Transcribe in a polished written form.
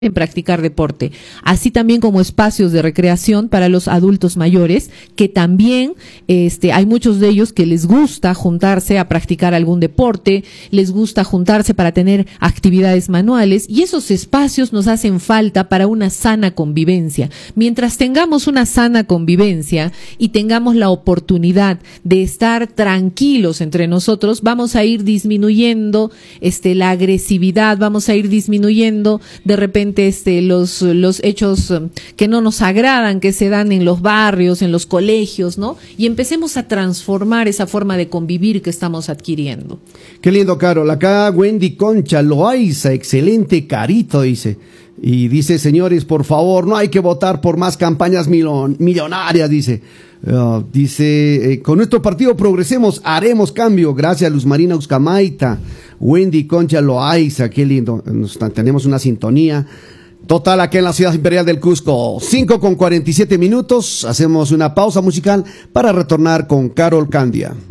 en practicar deporte, así también como espacios de recreación para los adultos mayores, que también hay muchos de ellos que les gusta juntarse a practicar algún deporte, les gusta juntarse para tener actividades manuales, y esos espacios nos hacen falta para una sana convivencia. Mientras tengamos una sana convivencia y tengamos la oportunidad de estar tranquilos entre nosotros, vamos a ir disminuyendo la agresividad, vamos a ir disminuyendo de repente los hechos que no nos agradan, que se dan en los barrios, en los colegios, ¿no? Y empecemos a transformar esa forma de convivir que estamos adquiriendo. Qué lindo, Carol. Acá Wendy Concha Loaiza, excelente Carito, dice. Y dice, señores, por favor, no hay que votar por más campañas millonarias, dice. Con nuestro partido progresemos, haremos cambio. Gracias, Luz Marina Uscamaita, Wendy Concha Loaiza, qué lindo. Tenemos una sintonía total aquí en la ciudad imperial del Cusco. 5:47 minutos. Hacemos una pausa musical para retornar con Carol Candia.